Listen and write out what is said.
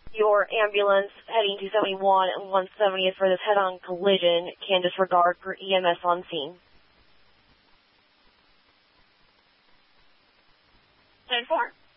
Your ambulance heading 271 and 170th for this head-on collision can disregard for EMS on scene. 10-4.